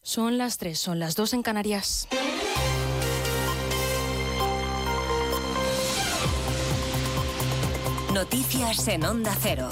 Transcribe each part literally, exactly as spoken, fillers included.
Son las tres, son las dos en Canarias. Noticias en Onda Cero.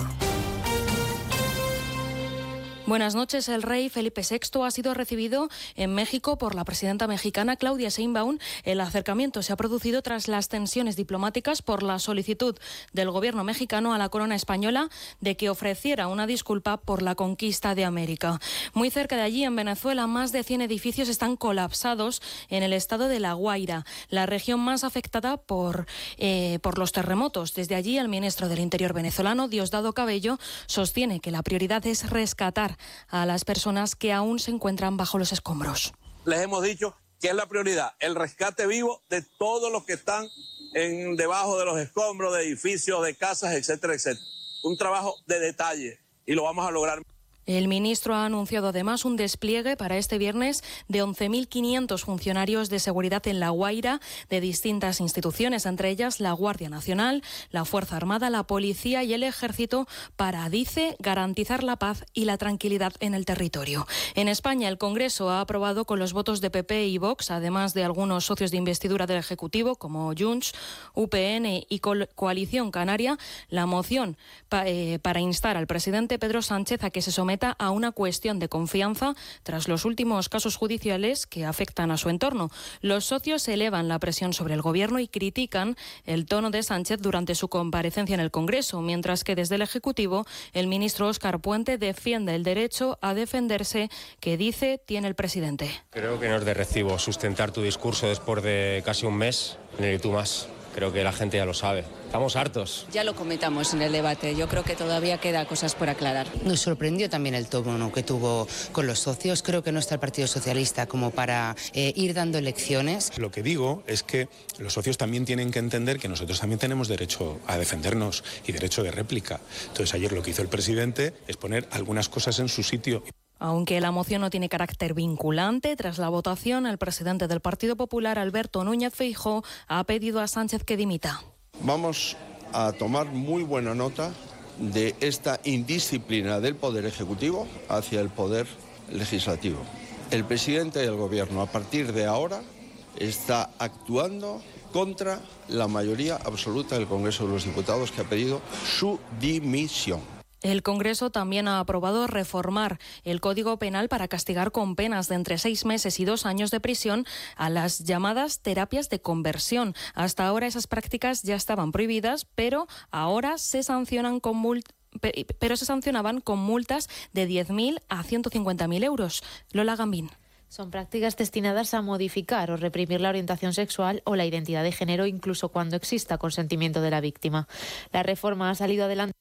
Buenas noches. El rey Felipe sexto ha sido recibido en México por la presidenta mexicana Claudia Sheinbaum. El acercamiento se ha producido tras las tensiones diplomáticas por la solicitud del gobierno mexicano a la corona española de que ofreciera una disculpa por la conquista de América. Muy cerca de allí, en Venezuela, más de cien edificios están colapsados en el estado de La Guaira, la región más afectada por, eh, por los terremotos. Desde allí, el ministro del Interior venezolano, Diosdado Cabello, sostiene que la prioridad es rescatar a las personas que aún se encuentran bajo los escombros. Les hemos dicho que es la prioridad, el rescate vivo de todos los que están en, debajo de los escombros, de edificios, de casas, etcétera, etcétera. Un trabajo de detalle y lo vamos a lograr. El ministro ha anunciado además un despliegue para este viernes de once mil quinientos funcionarios de seguridad en La Guaira de distintas instituciones, entre ellas la Guardia Nacional, la Fuerza Armada, la Policía y el Ejército, para, dice, garantizar la paz y la tranquilidad en el territorio. En España, el Congreso ha aprobado con los votos de P P y Vox, además de algunos socios de investidura del Ejecutivo, como Junts, U P N y Coalición Canaria, la moción pa, eh, para instar al presidente Pedro Sánchez a que se someta a una cuestión de confianza tras los últimos casos judiciales que afectan a su entorno. Los socios elevan la presión sobre el Gobierno y critican el tono de Sánchez durante su comparecencia en el Congreso, mientras que desde el Ejecutivo el ministro Óscar Puente defiende el derecho a defenderse que, dice, tiene el presidente. Creo que no es de recibo sustentar tu discurso después de casi un mes, ni tú más. Creo que la gente ya lo sabe. Estamos hartos. Ya lo comentamos en el debate. Yo creo que todavía queda cosas por aclarar. Nos sorprendió también el tono que tuvo con los socios. Creo que no está el Partido Socialista como para eh, ir dando lecciones. Lo que digo es que los socios también tienen que entender que nosotros también tenemos derecho a defendernos y derecho de réplica. Entonces, ayer lo que hizo el presidente es poner algunas cosas en su sitio. Aunque la moción no tiene carácter vinculante, tras la votación, el presidente del Partido Popular, Alberto Núñez Feijóo, ha pedido a Sánchez que dimita. Vamos a tomar muy buena nota de esta indisciplina del Poder Ejecutivo hacia el Poder Legislativo. El presidente del Gobierno, a partir de ahora, está actuando contra la mayoría absoluta del Congreso de los Diputados, que ha pedido su dimisión. El Congreso también ha aprobado reformar el Código Penal para castigar con penas de entre seis meses y dos años de prisión a las llamadas terapias de conversión. Hasta ahora esas prácticas ya estaban prohibidas, pero ahora se sancionan con multas. pero se sancionaban con multas de diez mil a ciento cincuenta mil euros. Lola Gambín. Son prácticas destinadas a modificar o reprimir la orientación sexual o la identidad de género, incluso cuando exista consentimiento de la víctima. La reforma ha salido adelante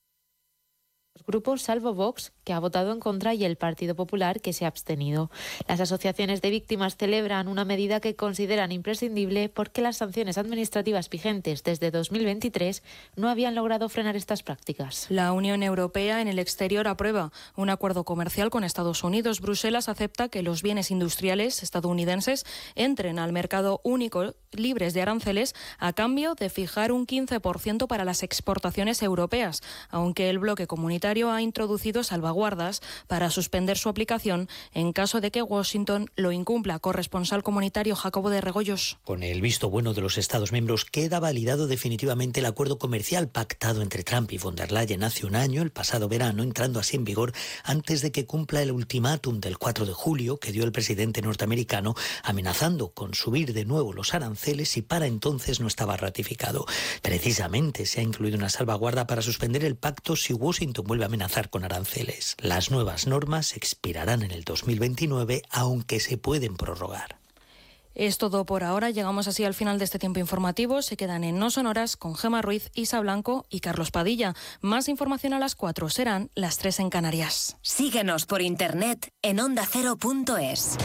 los grupos, salvo Vox, que ha votado en contra, y el Partido Popular, que se ha abstenido. Las asociaciones de víctimas celebran una medida que consideran imprescindible porque las sanciones administrativas vigentes desde dos mil veintitrés no habían logrado frenar estas prácticas. La Unión Europea en el exterior aprueba un acuerdo comercial con Estados Unidos. Bruselas acepta que los bienes industriales estadounidenses entren al mercado único libres de aranceles a cambio de fijar un quince por ciento para las exportaciones europeas, aunque el bloque comunitario ha introducido salvaguardas para suspender su aplicación en caso de que Washington lo incumpla. Corresponsal comunitario Jacobo de Regoyos. Con el visto bueno de los Estados miembros, queda validado definitivamente el acuerdo comercial pactado entre Trump y von der Leyen hace un año, el pasado verano, entrando así en vigor antes de que cumpla el ultimátum del cuatro de julio que dio el presidente norteamericano, amenazando con subir de nuevo los aranceles, y para entonces no estaba ratificado. Precisamente se ha incluido una salvaguarda para suspender el pacto si Washington vuelve a amenazar con aranceles. Las nuevas normas expirarán en el dos mil veintinueve, aunque se pueden prorrogar. Es todo por ahora. Llegamos así al final de este tiempo informativo. Se quedan en No Sonoras con Gemma Ruiz, Isa Blanco y Carlos Padilla. Más información a las cuatro. Serán las tres en Canarias. Síguenos por internet en onda cero punto es.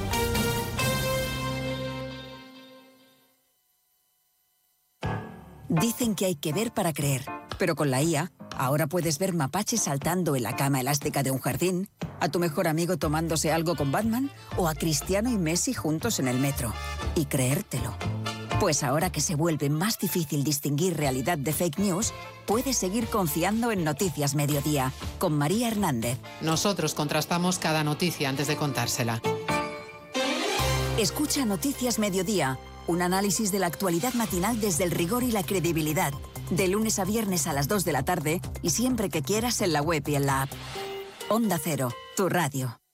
Dicen que hay que ver para creer, pero con la I A, ahora puedes ver mapaches saltando en la cama elástica de un jardín, a tu mejor amigo tomándose algo con Batman o a Cristiano y Messi juntos en el metro. Y creértelo. Pues ahora que se vuelve más difícil distinguir realidad de fake news, puedes seguir confiando en Noticias Mediodía, con María Hernández. Nosotros contrastamos cada noticia antes de contársela. Escucha Noticias Mediodía, un análisis de la actualidad matinal desde el rigor y la credibilidad. De lunes a viernes a las dos de la tarde y siempre que quieras en la web y en la app. Onda Cero, tu radio.